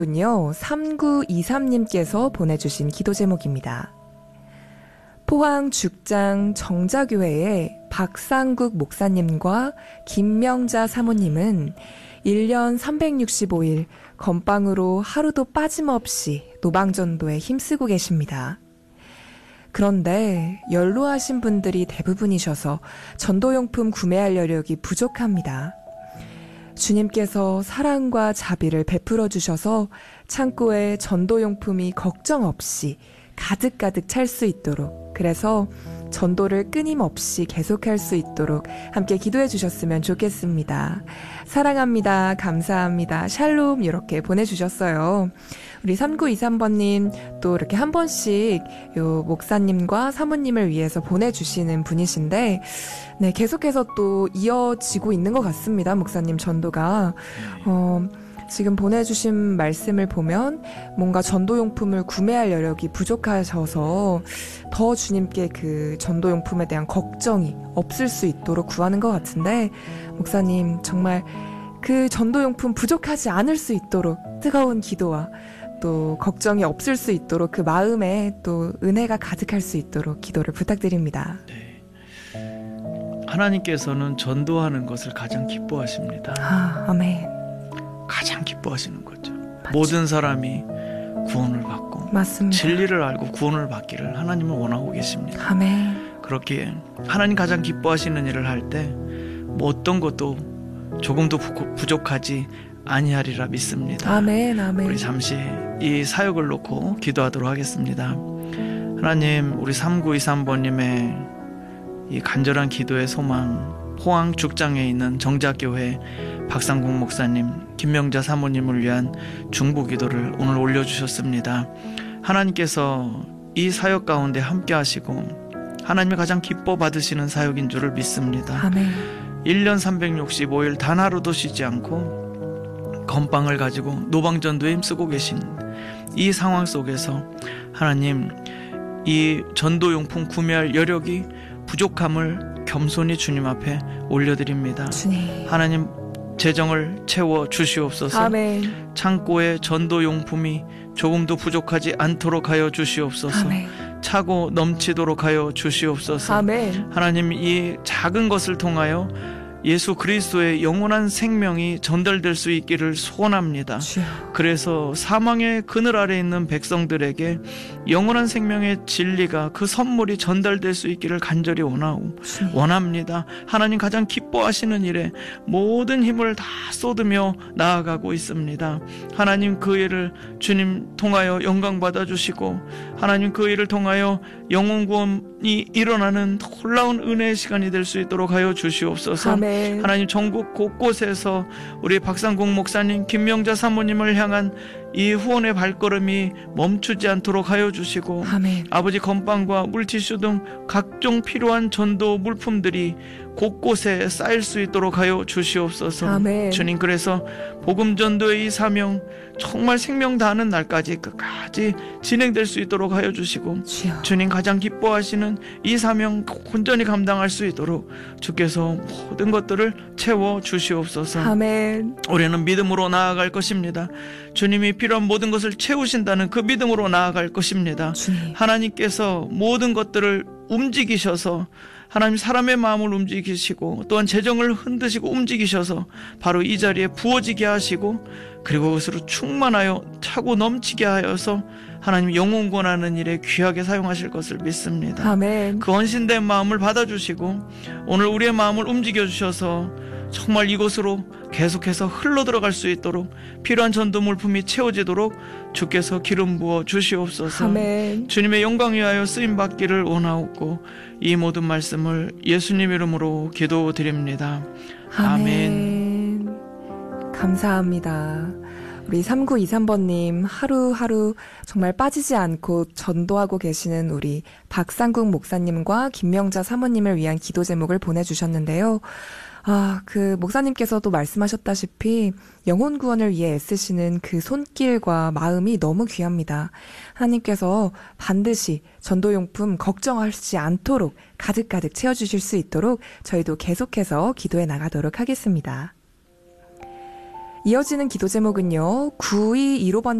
군요. 3923님께서 보내주신 기도 제목입니다. 포항 죽장 정자교회의 박상국 목사님과 김명자 사모님은 1년 365일 건빵으로 하루도 빠짐없이 노방전도에 힘쓰고 계십니다. 그런데 연로하신 분들이 대부분이셔서 전도용품 구매할 여력이 부족합니다. 주님께서 사랑과 자비를 베풀어 주셔서 창고에 전도용품이 걱정 없이 가득가득 찰 수 있도록, 그래서 전도를 끊임없이 계속할 수 있도록 함께 기도해 주셨으면 좋겠습니다. 사랑합니다. 감사합니다. 샬롬 이렇게 보내주셨어요. 우리 3923번님 또 이렇게 한 번씩 요 목사님과 사모님을 위해서 보내주시는 분이신데, 네, 계속해서 또 이어지고 있는 것 같습니다. 목사님 전도가. 지금 보내주신 말씀을 보면 뭔가 전도용품을 구매할 여력이 부족하셔서 더 주님께 그 전도용품에 대한 걱정이 없을 수 있도록 구하는 것 같은데, 목사님 정말 그 전도용품 부족하지 않을 수 있도록 뜨거운 기도와 또 걱정이 없을 수 있도록 그 마음에 또 은혜가 가득할 수 있도록 기도를 부탁드립니다. 네. 하나님께서는 전도하는 것을 가장 기뻐하십니다. 아멘. 가장 기뻐하시는 거죠. 맞죠. 모든 사람이 구원을 받고 맞습니다. 진리를 알고 구원을 받기를 하나님은 원하고 계십니다. 아멘. 그렇기에 하나님 가장 기뻐하시는 일을 할 때 뭐 어떤 것도 조금도 부족하지 아니하리라 믿습니다. 아멘. 아멘. 우리 잠시 이 사역을 놓고 기도하도록 하겠습니다. 하나님, 우리 3923번님의 이 간절한 기도의 소망, 포항 죽장에 있는 정자교회 박상국 목사님, 김명자 사모님을 위한 중보 기도를 오늘 올려주셨습니다. 하나님께서 이 사역 가운데 함께 하시고 하나님이 가장 기뻐 받으시는 사역인 줄을 믿습니다. 아멘. 1년 365일 단 하루도 쉬지 않고 건빵을 가지고 노방전도에 힘쓰고 계신 이 상황 속에서 하나님, 이 전도용품 구매할 여력이 부족함을 겸손히 주님 앞에 올려드립니다. 주님. 하나님, 재정을 채워 주시옵소서. 아멘. 창고에 전도용품이 조금도 부족하지 않도록 하여 주시옵소서. 아멘. 차고 넘치도록 하여 주시옵소서. 아멘. 하나님, 이 작은 것을 통하여 예수 그리스도의 영원한 생명이 전달될 수 있기를 소원합니다. 주여. 그래서 사망의 그늘 아래 있는 백성들에게 영원한 생명의 진리가, 그 선물이 전달될 수 있기를 간절히 원합니다. 하나님 가장 기뻐하시는 일에 모든 힘을 다 쏟으며 나아가고 있습니다. 하나님, 그 일을 주님 통하여 영광 받아주시고, 하나님 그 일을 통하여 영혼 구원이 일어나는 놀라운 은혜의 시간이 될 수 있도록 하여 주시옵소서. 아멘. 하나님, 전국 곳곳에서 우리 박상국 목사님, 김명자 사모님을 향한 이 후원의 발걸음이 멈추지 않도록 하여 주시고, 아멘. 아버지, 건빵과 물티슈 등 각종 필요한 전도 물품들이 곳곳에 쌓일 수 있도록 하여 주시옵소서. 아멘. 주님, 그래서 복음 전도의 이 사명 정말 생명 다하는 날까지 끝까지 진행될 수 있도록 하여 주시고, 주여. 주님 가장 기뻐하시는 이 사명 온전히 감당할 수 있도록 주께서 모든 것들을 채워 주시옵소서. 아멘. 우리는 믿음으로 나아갈 것입니다. 주님이 필요한 모든 것을 채우신다는 그 믿음으로 나아갈 것입니다. 주님. 하나님께서 모든 것들을 움직이셔서, 하나님 사람의 마음을 움직이시고 또한 재정을 흔드시고 움직이셔서 바로 이 자리에 부어지게 하시고, 그리고 그것으로 충만하여 차고 넘치게 하여서 하나님 영혼 구원하는 일에 귀하게 사용하실 것을 믿습니다. 아멘. 그 헌신된 마음을 받아주시고 오늘 우리의 마음을 움직여 주셔서 정말 이곳으로 계속해서 흘러 들어갈 수 있도록 필요한 전도 물품이 채워지도록 주께서 기름 부어 주시옵소서. 아멘. 주님의 영광 위하여 쓰임 받기를 원하옵고, 이 모든 말씀을 예수님 이름으로 기도드립니다. 아멘. 감사합니다. 우리 3923번님, 하루하루 정말 빠지지 않고 전도하고 계시는 우리 박상국 목사님과 김명자 사모님을 위한 기도 제목을 보내주셨는데요. 그 목사님께서도 말씀하셨다시피 영혼 구원을 위해 애쓰시는 그 손길과 마음이 너무 귀합니다. 하나님께서 반드시 전도용품 걱정하지 않도록 가득가득 채워주실 수 있도록 저희도 계속해서 기도해 나가도록 하겠습니다. 이어지는 기도 제목은요. 9215번